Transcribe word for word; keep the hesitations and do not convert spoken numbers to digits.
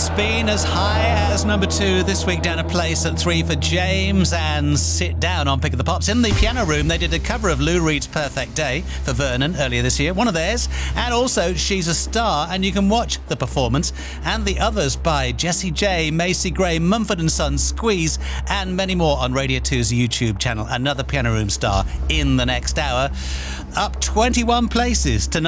It's been as high as number two this week, down a place at three for James and Sit Down on Pick of the Pops. In the Piano Room, they did a cover of Lou Reed's Perfect Day for Vernon earlier this year, one of theirs, and also She's a Star, and you can watch the performance and the others by Jessie J, Macy Gray, Mumford and Sons, Squeeze, and many more on Radio two's YouTube channel. Another Piano Room star in the next hour. Up twenty-one places tonight.